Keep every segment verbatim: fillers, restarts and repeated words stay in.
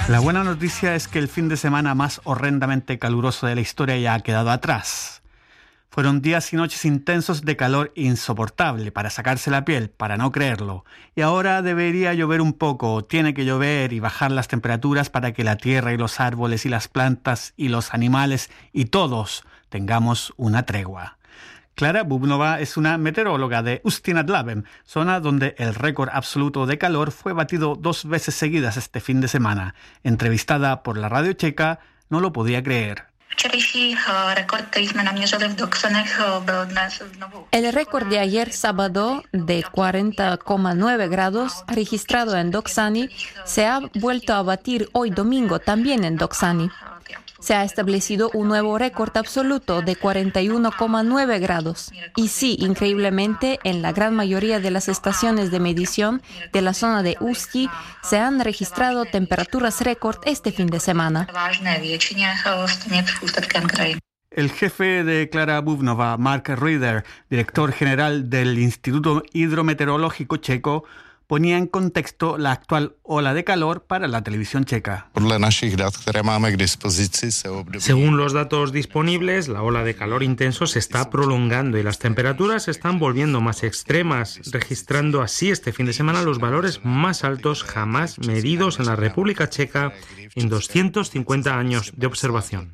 La buena noticia es que el fin de semana más horrendamente caluroso de la historia ya ha quedado atrás. Fueron días y noches intensos de calor insoportable, para sacarse la piel, para no creerlo. Y ahora debería llover un poco, tiene que llover y bajar las temperaturas para que la tierra y los árboles y las plantas y los animales y todos tengamos una tregua. Klara Bubnova es una meteoróloga de Ústí-nad Labem, zona donde el récord absoluto de calor fue batido dos veces seguidas este fin de semana. Entrevistada por la radio checa, no lo podía creer. El récord de ayer sábado de cuarenta coma nueve grados registrado en Doksani se ha vuelto a batir hoy domingo también en Doksani. Se ha establecido un nuevo récord absoluto de cuarenta y uno coma nueve grados. Y sí, increíblemente, en la gran mayoría de las estaciones de medición de la zona de Ústí se han registrado temperaturas récord este fin de semana. El jefe de Klara Bubnova, Mark Rieder, director general del Instituto Hidrometeorológico Checo, ponía en contexto la actual ola de calor para la televisión checa. Según los datos disponibles, la ola de calor intenso se está prolongando y las temperaturas se están volviendo más extremas, registrando así este fin de semana los valores más altos jamás medidos en la República Checa en doscientos cincuenta años de observación.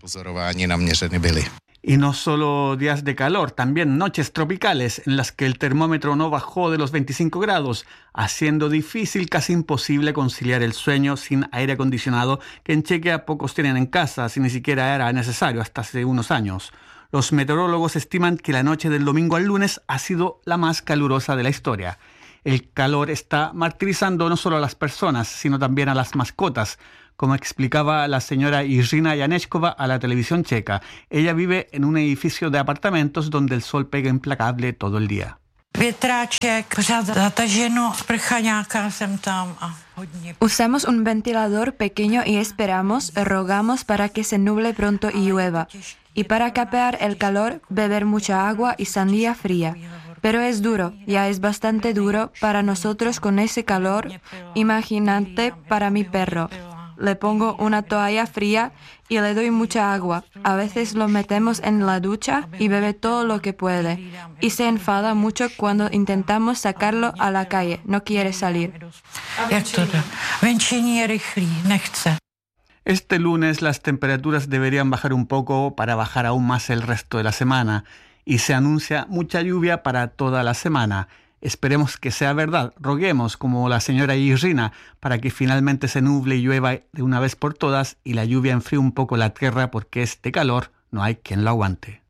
Y no solo días de calor, también noches tropicales en las que el termómetro no bajó de los veinticinco grados, haciendo difícil, casi imposible conciliar el sueño sin aire acondicionado, que en Chequia pocos tienen en casa, si ni siquiera era necesario hasta hace unos años. Los meteorólogos estiman que la noche del domingo al lunes ha sido la más calurosa de la historia. El calor está martirizando no solo a las personas, sino también a las mascotas, como explicaba la señora Irina Janečková a la televisión checa. Ella vive en un edificio de apartamentos donde el sol pega implacable todo el día. Usamos un ventilador pequeño y esperamos, rogamos para que se nuble pronto y llueva. Y para capear el calor, beber mucha agua y sandía fría. Pero es duro, ya es bastante duro para nosotros con ese calor. Imagínate para mi perro. Le pongo una toalla fría y le doy mucha agua. A veces lo metemos en la ducha y bebe todo lo que puede. Y se enfada mucho cuando intentamos sacarlo a la calle. No quiere salir. Este lunes las temperaturas deberían bajar un poco para bajar aún más el resto de la semana. Y se anuncia mucha lluvia para toda la semana. Esperemos que sea verdad, roguemos como la señora Irina para que finalmente se nuble y llueva de una vez por todas y la lluvia enfríe un poco la tierra, porque este calor no hay quien lo aguante.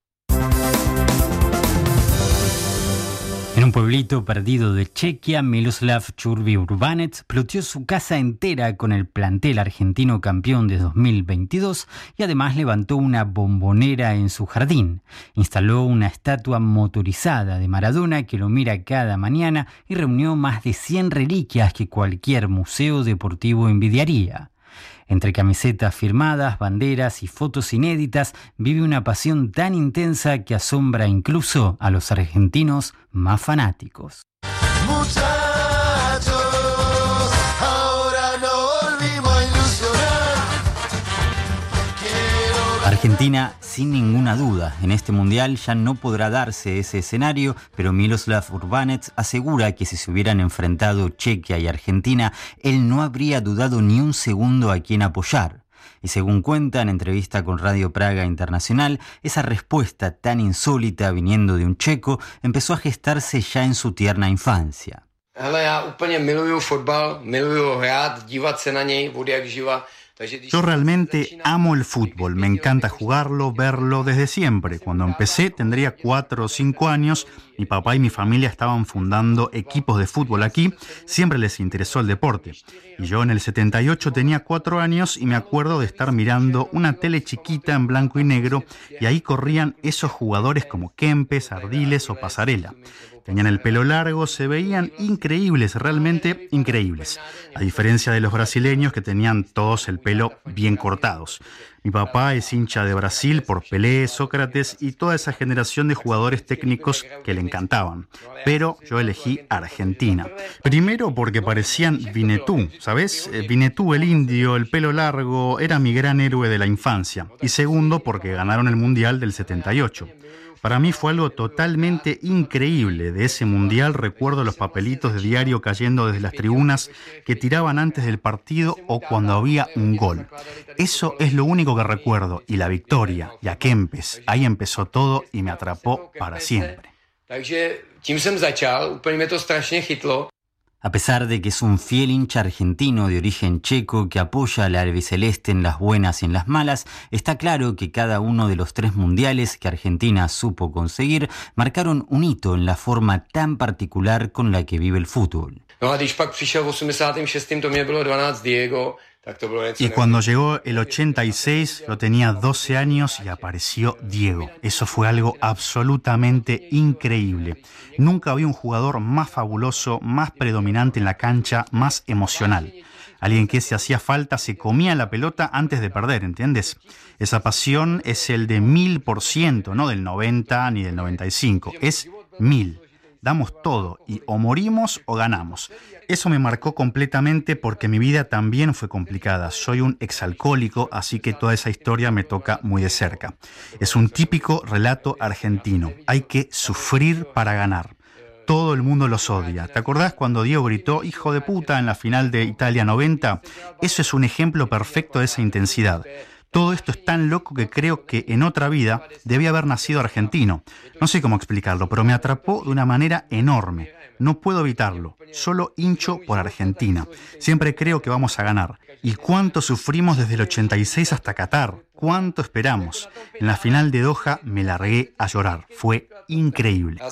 En un pueblito perdido de Chequia, Miloslav Churby-Urbanets ploteó su casa entera con el plantel argentino campeón de dos mil veintidós y además levantó una bombonera en su jardín. Instaló una estatua motorizada de Maradona que lo mira cada mañana y reunió más de cien reliquias que cualquier museo deportivo envidiaría. Entre camisetas firmadas, banderas y fotos inéditas, vive una pasión tan intensa que asombra incluso a los argentinos más fanáticos. Muchachos, ahora no volvimos a ilusionar. Quiero... Argentina, sin ninguna duda, en este mundial ya no podrá darse ese escenario, pero Miloslav Urbanets asegura que si se hubieran enfrentado Chequia y Argentina, él no habría dudado ni un segundo a quién apoyar. Y según cuenta en entrevista con Radio Praga Internacional, esa respuesta tan insólita viniendo de un checo empezó a gestarse ya en su tierna infancia. Hele, já úplně miluju fotbal, miluju hrát, dívat se na něj, od jak živa. Yo realmente amo el fútbol, me encanta jugarlo, verlo desde siempre. Cuando empecé tendría cuatro o cinco años, mi papá y mi familia estaban fundando equipos de fútbol aquí, siempre les interesó el deporte. Y yo en el setenta y ocho tenía cuatro años y me acuerdo de estar mirando una tele chiquita en blanco y negro y ahí corrían esos jugadores como Kempes, Ardiles o Pasarela. Tenían el pelo largo, se veían increíbles, realmente increíbles. A diferencia de los brasileños que tenían todos el pelo bien cortados. Mi papá es hincha de Brasil por Pelé, Sócrates y toda esa generación de jugadores técnicos que le encantaban. Pero yo elegí Argentina. Primero porque parecían Vinetú, ¿sabes? Vinetú, el indio, el pelo largo, era mi gran héroe de la infancia. Y segundo porque ganaron el Mundial del setenta y ocho. Para mí fue algo totalmente increíble. De ese mundial recuerdo los papelitos de diario cayendo desde las tribunas que tiraban antes del partido o cuando había un gol. Eso es lo único que recuerdo. Y la victoria, y a Kempes. Ahí empezó todo y me atrapó para siempre. A pesar de que es un fiel hincha argentino de origen checo que apoya al albiceleste en las buenas y en las malas, está claro que cada uno de los tres mundiales que Argentina supo conseguir marcaron un hito en la forma tan particular con la que vive el fútbol. Y cuando llegó el ochenta y seis, yo tenía doce años y apareció Diego. Eso fue algo absolutamente increíble. Nunca vi un jugador más fabuloso, más predominante en la cancha, más emocional. Alguien que si hacía falta se comía la pelota antes de perder, ¿entiendes? Esa pasión es el de mil por ciento, no del noventa ni del noventa y cinco. Es mil. Damos todo y o morimos o ganamos. Eso me marcó completamente porque mi vida también fue complicada. Soy un exalcohólico, así que toda esa historia me toca muy de cerca. Es un típico relato argentino. Hay que sufrir para ganar. Todo el mundo los odia. ¿Te acordás cuando Diego gritó "hijo de puta" en la final de Italia noventa? Eso es un ejemplo perfecto de esa intensidad. Todo esto es tan loco que creo que en otra vida debía haber nacido argentino. No sé cómo explicarlo, pero me atrapó de una manera enorme. No puedo evitarlo. Solo hincho por Argentina. Siempre creo que vamos a ganar. ¿Y cuánto sufrimos desde el ochenta y seis hasta Qatar? ¿Cuánto esperamos? En la final de Doha me largué a llorar. Fue increíble.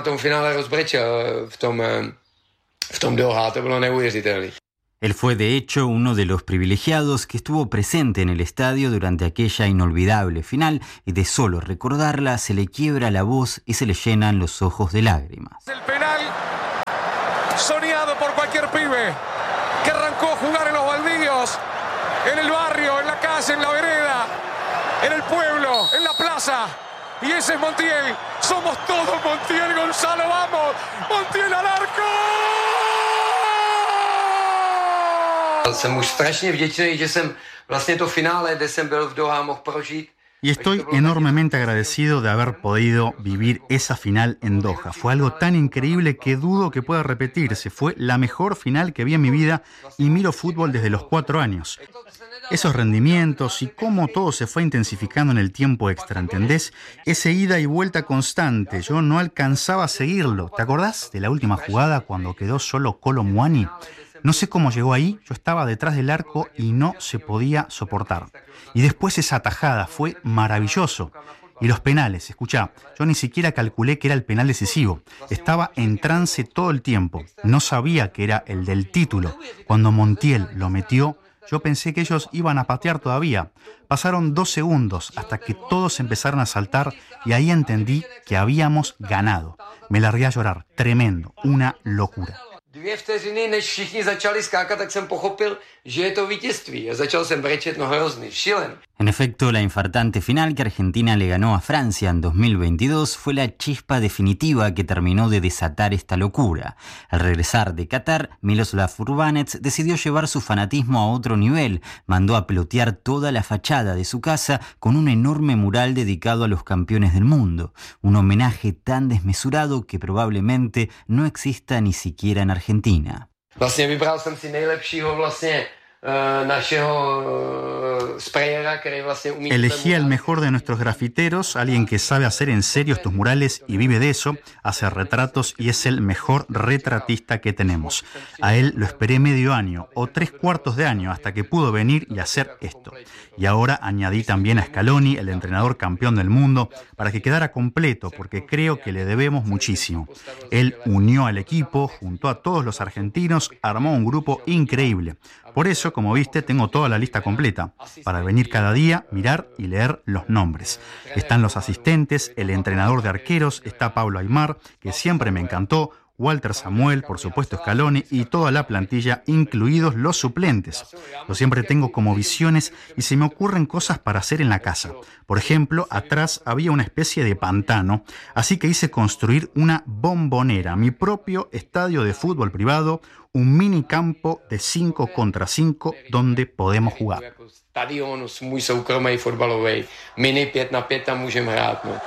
Él fue de hecho uno de los privilegiados que estuvo presente en el estadio durante aquella inolvidable final y de solo recordarla se le quiebra la voz y se le llenan los ojos de lágrimas. El penal soñado por cualquier pibe que arrancó a jugar en los baldíos, en el barrio, en la calle, en la vereda, en el pueblo, en la plaza. Y ese es Montiel. Somos todos Montiel, Gonzalo, vamos. Montiel al arco. Jsem už strašně vděčný, že jsem vlastně to finále, kde jsem byl v Doha, mohl prožít. Y estoy enormemente agradecido de haber podido vivir esa final en Doha. Fue algo tan increíble que dudo que pueda repetirse. Fue la mejor final que vi en mi vida y miro fútbol desde los cuatro años. Esos rendimientos y cómo todo se fue intensificando en el tiempo extra, ¿entendés? Ese ida y vuelta constante, yo no alcanzaba a seguirlo. ¿Te acordás de la última jugada cuando quedó solo Kolo Muani? No sé cómo llegó ahí, yo estaba detrás del arco y no se podía soportar. Y después esa atajada, fue maravilloso. Y los penales, escuchá, yo ni siquiera calculé que era el penal decisivo. Estaba en trance todo el tiempo. No sabía que era el del título. Cuando Montiel lo metió, yo pensé que ellos iban a patear todavía. Pasaron dos segundos hasta que todos empezaron a saltar y ahí entendí que habíamos ganado. Me largué a llorar, tremendo, una locura. Dvě vteřiny, než všichni začali skákat, tak jsem pochopil, že je to vítězství. A začal jsem brečet, no hrozný, šílený. En efecto, la infartante final que Argentina le ganó a Francia en dos mil veintidós fue la chispa definitiva que terminó de desatar esta locura. Al regresar de Qatar, Miroslav Urbanets decidió llevar su fanatismo a otro nivel. Mandó a pelotear toda la fachada de su casa con un enorme mural dedicado a los campeones del mundo. Un homenaje tan desmesurado que probablemente no exista ni siquiera en Argentina. Vlastně vybral jsem si nejlepšího vlastně Elegí al mejor de nuestros grafiteros, alguien que sabe hacer en serio estos murales y vive de eso, hace retratos y es el mejor retratista que tenemos. A él lo esperé medio año o tres cuartos de año hasta que pudo venir y hacer esto. Y ahora añadí también a Scaloni, el entrenador campeón del mundo, para que quedara completo, porque creo que le debemos muchísimo. Él unió al equipo, juntó a todos los argentinos, armó un grupo increíble. Por eso, como viste, tengo toda la lista completa, para venir cada día, mirar y leer los nombres. Están los asistentes, el entrenador de arqueros, está Pablo Aimar, que siempre me encantó, Walter Samuel, por supuesto Scaloni y toda la plantilla, incluidos los suplentes. Yo siempre tengo como visiones y se me ocurren cosas para hacer en la casa. Por ejemplo, atrás había una especie de pantano, así que hice construir una bombonera, mi propio estadio de fútbol privado, un mini campo de cinco contra cinco donde podemos jugar. Stadion, můj soukromý fotbalový, mini pět na pět tam můžeme hrát. No.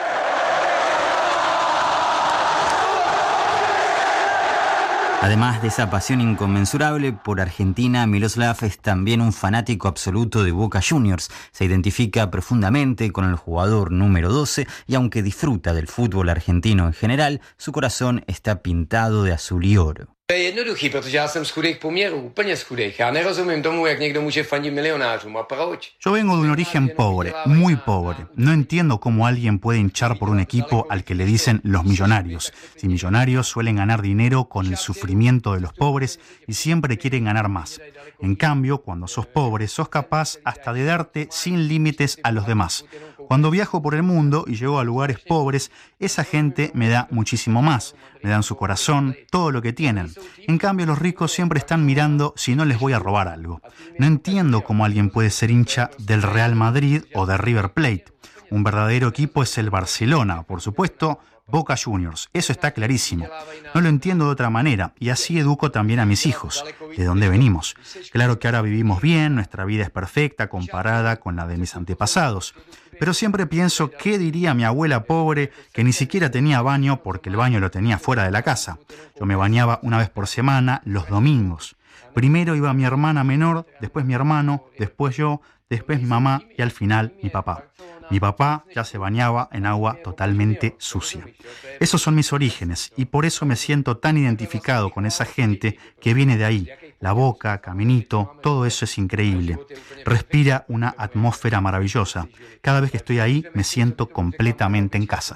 Además de esa pasión inconmensurable por Argentina, Miroslav es también un fanático absoluto de Boca Juniors. Se identifica profundamente con el jugador número doce y aunque disfruta del fútbol argentino en general, su corazón está pintado de azul y oro. To je jednoduchý, protože já jsem z chudých poměrů, úplně z chudých. Já nerozumím tomu, jak někdo může fandit milionářům. A proč? Yo vengo de un origen pobre, muy pobre. No entiendo cómo alguien puede hinchar por un equipo al que le dicen los millonarios. Si millonarios suelen ganar dinero con el sufrimiento de los pobres y siempre quieren ganar más. En cambio, cuando sos pobre, sos capaz hasta de darte sin límites a los demás. Cuando viajo por el mundo y llego a lugares pobres, esa gente me da muchísimo más. Me dan su corazón, todo lo que tienen. En cambio, los ricos siempre están mirando si no les voy a robar algo. No entiendo cómo alguien puede ser hincha del Real Madrid o de River Plate. Un verdadero equipo es el Barcelona, por supuesto, Boca Juniors. Eso está clarísimo. No lo entiendo de otra manera y así educo también a mis hijos, de dónde venimos. Claro que ahora vivimos bien, nuestra vida es perfecta comparada con la de mis antepasados. Pero siempre pienso qué diría mi abuela pobre que ni siquiera tenía baño porque el baño lo tenía fuera de la casa. Yo me bañaba una vez por semana los domingos. Primero iba mi hermana menor, después mi hermano, después yo, después mi mamá y al final mi papá. Mi papá ya se bañaba en agua totalmente sucia. Esos son mis orígenes y por eso me siento tan identificado con esa gente que viene de ahí. La Boca, Caminito, todo eso es increíble. Respira una atmósfera maravillosa. Cada vez que estoy ahí me siento completamente en casa.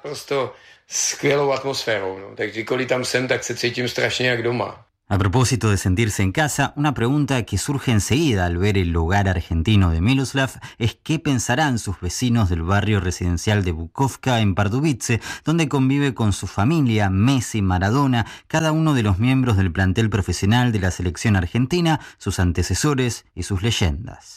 Skvělou atmosférou, no. Takže kdykoliv tam jsem, tak se cítím strašně jak doma. A propósito de sentirse en casa, una pregunta que surge enseguida al ver el hogar argentino de Miroslav es qué pensarán sus vecinos del barrio residencial de Bukovka en Pardubice, donde convive con su familia, Messi, Maradona, cada uno de los miembros del plantel profesional de la selección argentina, sus antecesores y sus leyendas.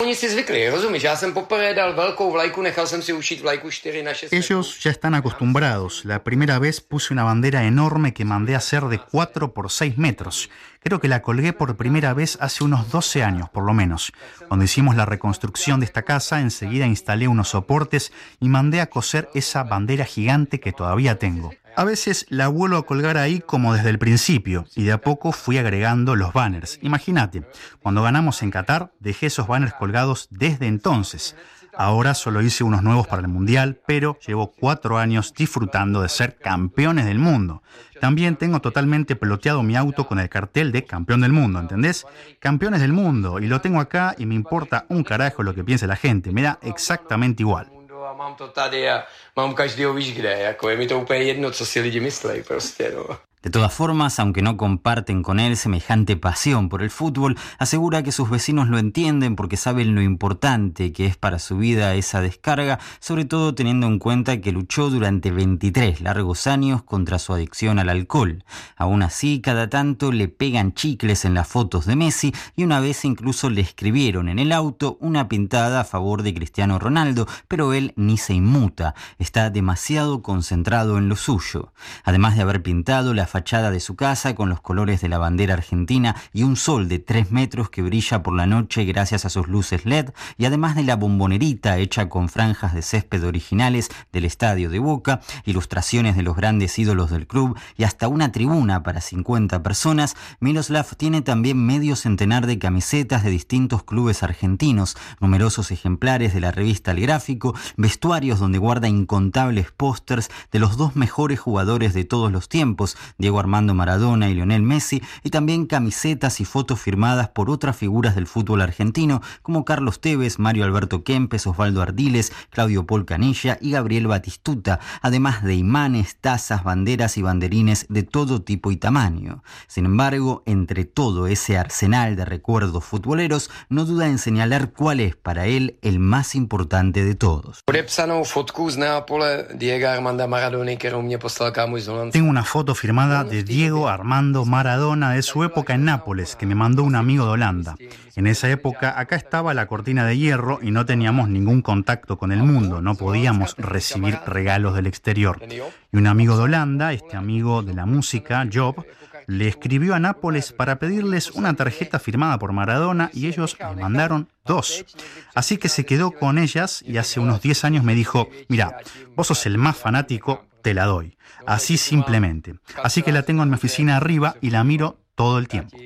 Ellos ya están acostumbrados. La primera vez puse una bandera enorme que mandé a hacer de cuatro por seis metros. Creo que la colgué por primera vez hace unos doce años, por lo menos. Cuando hicimos la reconstrucción de esta casa, enseguida instalé unos soportes y mandé a coser esa bandera gigante que todavía tengo. A veces la vuelvo a colgar ahí como desde el principio y de a poco fui agregando los banners. Imagínate, cuando ganamos en Qatar, dejé esos banners colgados desde entonces. Ahora solo hice unos nuevos para el Mundial, pero llevo cuatro años disfrutando de ser campeones del mundo. También tengo totalmente peloteado mi auto con el cartel de campeón del mundo, ¿entendés? Campeones del mundo, y lo tengo acá y me importa un carajo lo que piense la gente, me da exactamente igual. Mám to tady a mám každýho víš kde, jako je mi to úplně jedno, co si lidi myslej prostě, no. De todas formas, aunque no comparten con él semejante pasión por el fútbol, asegura que sus vecinos lo entienden porque saben lo importante que es para su vida esa descarga, sobre todo teniendo en cuenta que luchó durante veintitrés largos años contra su adicción al alcohol. Aún así, cada tanto le pegan chicles en las fotos de Messi y una vez incluso le escribieron en el auto una pintada a favor de Cristiano Ronaldo, pero él ni se inmuta, está demasiado concentrado en lo suyo. Además de haber pintado la fachada de su casa con los colores de la bandera argentina y un sol de tres metros que brilla por la noche gracias a sus luces L E D, y además de la bombonerita hecha con franjas de césped originales del estadio de Boca, ilustraciones de los grandes ídolos del club y hasta una tribuna para cincuenta personas, Miroslav tiene también medio centenar de camisetas de distintos clubes argentinos, numerosos ejemplares de la revista El Gráfico, vestuarios donde guarda incontables pósters de los dos mejores jugadores de todos los tiempos, Diego Armando Maradona y Lionel Messi, y también camisetas y fotos firmadas por otras figuras del fútbol argentino como Carlos Tevez, Mario Alberto Kempes, Osvaldo Ardiles, Claudio Paul Canilla y Gabriel Batistuta, además de imanes, tazas, banderas y banderines de todo tipo y tamaño. Sin embargo, entre todo ese arsenal de recuerdos futboleros, no duda en señalar cuál es para él el más importante de todos. Tengo una foto firmada de Diego Armando Maradona de su época en Nápoles, que me mandó un amigo de Holanda. En esa época, acá estaba la cortina de hierro y no teníamos ningún contacto con el mundo, no podíamos recibir regalos del exterior. Y un amigo de Holanda, este amigo de la música, Job, le escribió a Nápoles para pedirles una tarjeta firmada por Maradona y ellos me mandaron dos. Así que se quedó con ellas y hace unos diez años me dijo, mira, vos sos el más fanático, te la doy. Así simplemente. Así que la tengo en mi oficina arriba y la miro todo el tiempo.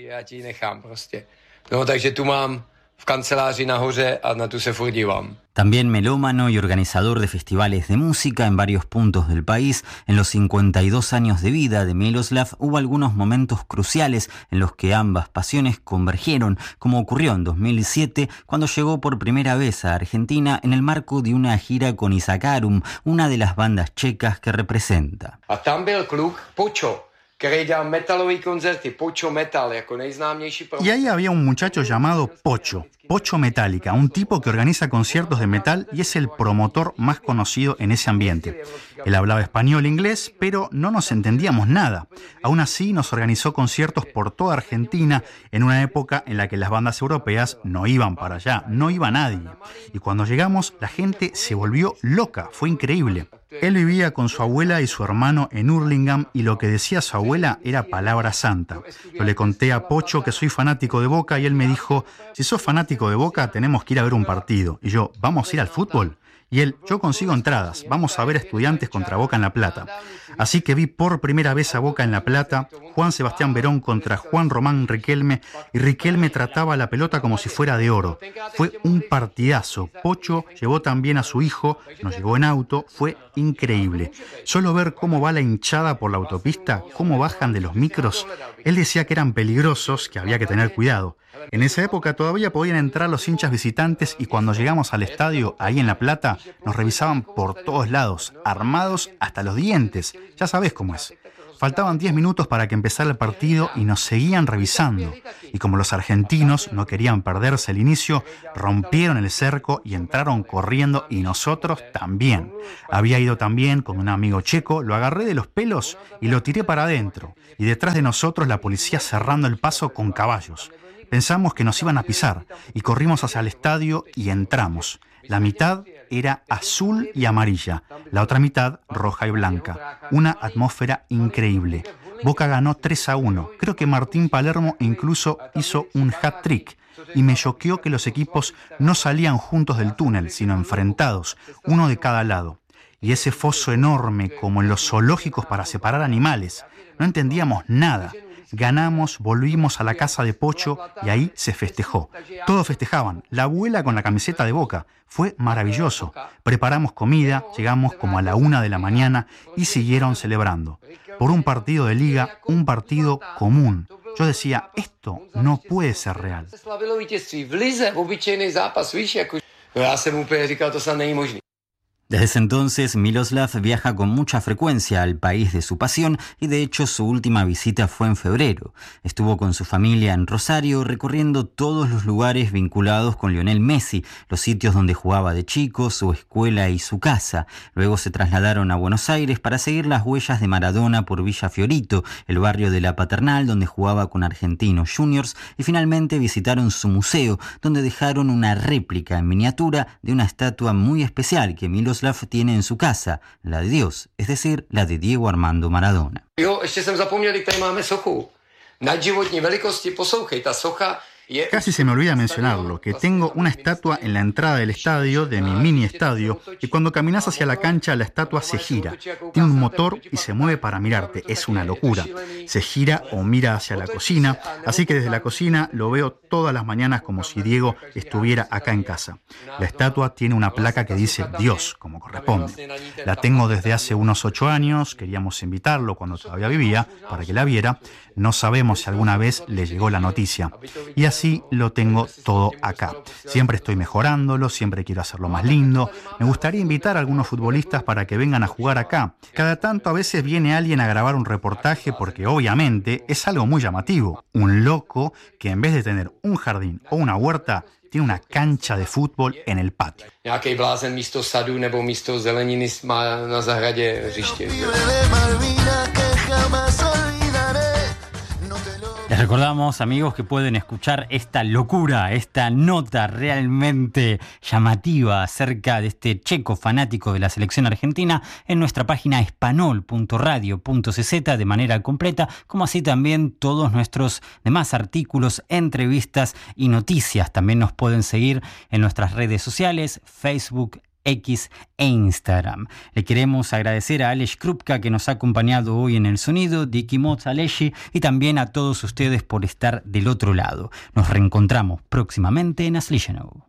No, takže tu mám v kanceláři nahoře a na tu se furt dívám. También melómano y organizador de festivales de música en varios puntos del país, en los cincuenta y dos años de vida de Miloslav hubo algunos momentos cruciales en los que ambas pasiones convergieron, como ocurrió en dos mil siete cuando llegó por primera vez a Argentina en el marco de una gira con Isakarum, una de las bandas checas que representa. A tam byl kluk Pocho, který dělal metalový koncerty, Pocho Metal, jako nejznámější. Y ahí había un muchacho llamado Pocho, Pocho Metallica, un tipo que organiza conciertos de metal y es el promotor más conocido en ese ambiente. Él hablaba español e inglés, pero no nos entendíamos nada. Aún así, nos organizó conciertos por toda Argentina en una época en la que las bandas europeas no iban para allá, no iba nadie. Y cuando llegamos, la gente se volvió loca, fue increíble. Él vivía con su abuela y su hermano en Hurlingham y lo que decía su abuela era palabra santa. Yo le conté a Pocho que soy fanático de Boca y él me dijo, si sos fanático de Boca tenemos que ir a ver un partido. Y yo, ¿vamos a ir al fútbol? Y él, yo consigo entradas, vamos a ver Estudiantes contra Boca en La Plata. Así que vi por primera vez a Boca en La Plata, Juan Sebastián Verón contra Juan Román Riquelme, y Riquelme trataba la pelota como si fuera de oro. Fue un partidazo. Pocho llevó también a su hijo, nos llegó en auto, fue increíble. Solo ver cómo va la hinchada por la autopista, cómo bajan de los micros. Él decía que eran peligrosos, que había que tener cuidado. En esa época todavía podían entrar los hinchas visitantes y cuando llegamos al estadio, ahí en La Plata, nos revisaban por todos lados, armados hasta los dientes. Ya sabés cómo es. Faltaban diez minutos para que empezara el partido y nos seguían revisando. Y como los argentinos no querían perderse el inicio, rompieron el cerco y entraron corriendo y nosotros también. Había ido también con un amigo checo, lo agarré de los pelos y lo tiré para adentro. Y detrás de nosotros la policía cerrando el paso con caballos. Pensamos que nos iban a pisar y corrimos hacia el estadio y entramos. La mitad era azul y amarilla, la otra mitad roja y blanca. Una atmósfera increíble. Boca ganó tres a uno. Creo que Martín Palermo incluso hizo un hat-trick. Y me choqueó que los equipos no salían juntos del túnel, sino enfrentados, uno de cada lado. Y ese foso enorme, como en los zoológicos para separar animales. No entendíamos nada. Ganamos, volvimos a la casa de Pocho y ahí se festejó. Todos festejaban, la abuela con la camiseta de Boca. Fue maravilloso. Preparamos comida, llegamos como a la una de la mañana y siguieron celebrando. Por un partido de liga, un partido común. Yo decía, esto no puede ser real. Desde ese entonces, Miloslav viaja con mucha frecuencia al país de su pasión y de hecho su última visita fue en febrero. Estuvo con su familia en Rosario recorriendo todos los lugares vinculados con Lionel Messi, los sitios donde jugaba de chico, su escuela y su casa. Luego se trasladaron a Buenos Aires para seguir las huellas de Maradona por Villa Fiorito, el barrio de La Paternal donde jugaba con Argentinos Juniors, y finalmente visitaron su museo, donde dejaron una réplica en miniatura de una estatua muy especial que Miloslav tiene en su casa, la de Dios, es decir, la de Diego Armando Maradona. Jo, ještě jsem zapomněl, tady máme sochu. Nadživotní velikosti, poslouchej, ta socha Casi se me olvida mencionarlo, que tengo una estatua en la entrada del estadio, de mi mini estadio, y cuando caminas hacia la cancha la estatua se gira. Tiene un motor y se mueve para mirarte, es una locura. Se gira o mira hacia la cocina, así que desde la cocina lo veo todas las mañanas como si Diego estuviera acá en casa. La estatua tiene una placa que dice Dios, como corresponde. La tengo desde hace unos ocho años, queríamos invitarlo cuando todavía vivía para que la viera. No sabemos si alguna vez le llegó la noticia. Y así lo tengo todo acá. Siempre estoy mejorándolo, siempre quiero hacerlo más lindo. Me gustaría invitar a algunos futbolistas para que vengan a jugar acá. Cada tanto a veces viene alguien a grabar un reportaje porque obviamente es algo muy llamativo. Un loco que en vez de tener un jardín o una huerta, tiene una cancha de fútbol en el patio. Nějaký blázen místo sadu nebo místo zeleniny má na zahradě hřiště. Les recordamos, amigos, que pueden escuchar esta locura, esta nota realmente llamativa acerca de este checo fanático de la selección argentina en nuestra página espanol punto radio punto cz de manera completa, como así también todos nuestros demás artículos, entrevistas y noticias. También nos pueden seguir en nuestras redes sociales, Facebook, X e Instagram. Le queremos agradecer a Aleš Krupka, que nos ha acompañado hoy en el sonido, Diki Moz, Aleshi, y también a todos ustedes por estar del otro lado. Nos reencontramos próximamente en Aslichenow.